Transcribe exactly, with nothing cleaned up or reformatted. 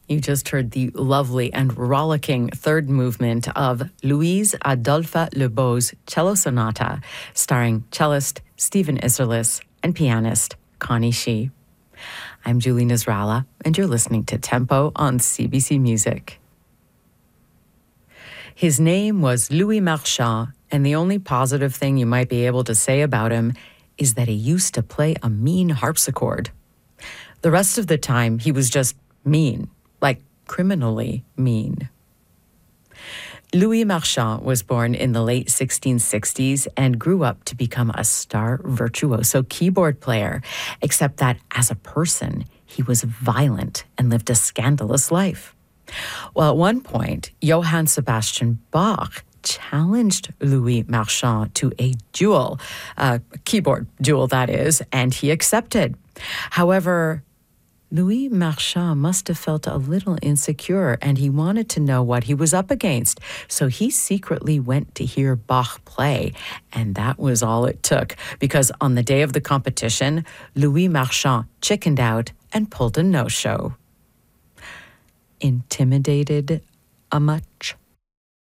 You just heard the lovely and rollicking third movement of Louise Adolphe Lebeau's Cello Sonata, starring cellist Stephen Isserlis and pianist Connie Shee. I'm Julie Nasrallah, and you're listening to Tempo on C B C Music. His name was Louis Marchand, and the only positive thing you might be able to say about him is that he used to play a mean harpsichord. The rest of the time, he was just mean. Like criminally mean. Louis Marchand was born in the late sixteen sixties and grew up to become a star virtuoso keyboard player, except that as a person, he was violent and lived a scandalous life. Well, at one point, Johann Sebastian Bach challenged Louis Marchand to a duel, a keyboard duel that is, and he accepted. However, Louis Marchand must have felt a little insecure, and he wanted to know what he was up against. So he secretly went to hear Bach play, and that was all it took, because on the day of the competition, Louis Marchand chickened out and pulled a no-show. Intimidated a much?